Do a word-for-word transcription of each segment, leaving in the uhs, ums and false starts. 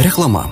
Reklama.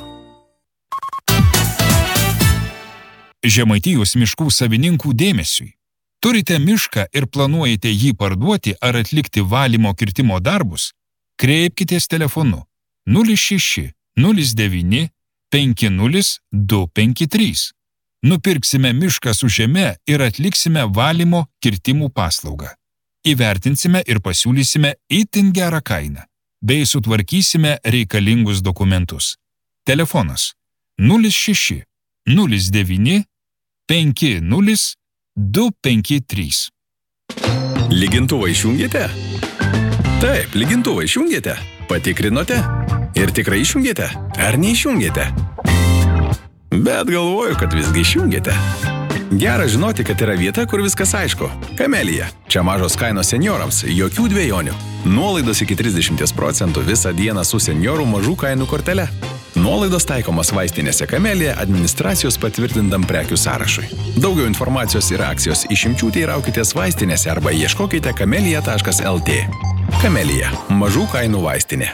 Žemaitijos miškų savininkų dėmesiui. Turite mišką ir planuojate jį parduoti ar atlikti valymo kirtimo darbus? Kreipkitės telefonu nulis šeši nulis devyni penki nulis du penki trys. Nupirksime mišką su žeme ir atliksime valymo kirtimų paslaugą. Įvertinsime ir pasiūlysime itin gerą kainą, bei sutvarkysime reikalingus dokumentus. Telefonas nulis šeši nulis devyni penki nulis du penki trys. Lygintuvą išjungėte? Taip, lygintuvą išjungėte. Patikrinote? Ir tikrai išjungėte? Ar neišjungėte? Bet galvoju, kad visgi išjungėte. Gera žinoti, kad yra vieta, kur viskas aišku. Kamelija. Čia mažos kainos seniorams, jokių dvejonių. Nuolaidos iki trisdešimt procentų visą dieną su seniorų mažų kainų kortele. Nuolaidos taikomas vaistinėse Kamelija administracijos patvirtintam prekių sąrašui. Daugiau informacijos ir akcijos išimčių teiraukitės vaistinėse arba ieškokite kamelija taškas el tė. Kamelija. Mažų kainų vaistinė.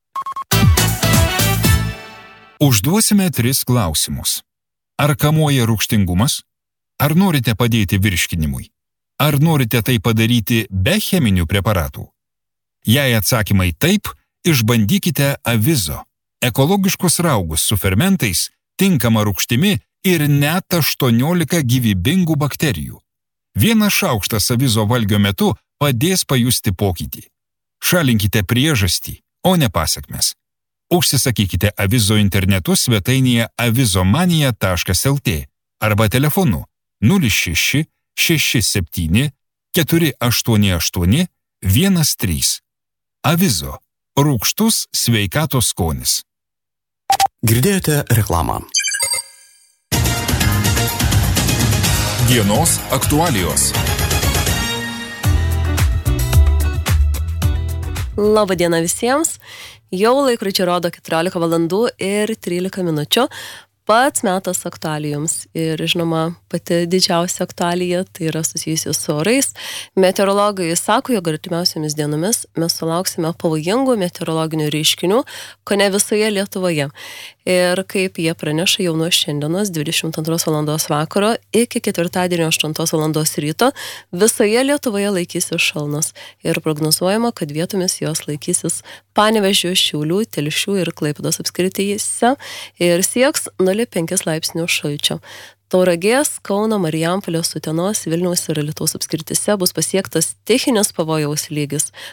Užduosime tris klausimus. Ar kamuoja rūgštingumas? Ar norite padėti virškinimui? Ar norite tai padaryti be cheminių preparatų? Jei atsakymai taip, išbandykite Avizo. Ekologiškus raugus su fermentais, tinkama rūgštimi ir net aštuoniolika gyvybingų bakterijų. Vienas šaukštas Avizo valgio metu padės pajusti pokytį. Šalinkite priežastį, o ne pasekmes. Užsisakykite Avizo internetu svetainėje avizomanija taškas el tė arba telefonu nulis šeši šeši septyni keturi aštuoni aštuoni vienas trys. Avizo. Rūgštus sveikatos skonis. Girdėjote reklamą. Dienos aktualijos. Labą dieną visiems. Jau laikrodžiai rodo keturiolika valandų ir trylika minučių. Pats metas aktualijoms ir, žinoma, pati didžiausia aktualija tai yra susijusi su orais. Meteorologai sako, jog artimiausiomis dienomis mes sulauksime pavojingų meteorologinių reiškinių, kone visoje Lietuvoje. Ir kaip jie praneša jau nuo šiandienos dvidešimt antros valandos vakaro iki ketvirtadienio aštuntos valandos ryto visoje Lietuvoje laikysis šalnos. Ir prognozuojama, kad vietomis jos laikysis Panevėžio, Šiaulių, Telšių ir Klaipėdos apskrityse ir sieks nulį penkis laipsnių šalčio. Tauragės, Kauno, Marijampolės, Utenos, Vilniaus ir Alytaus apskrityse bus pasiektas stichinis pavojaus lygis.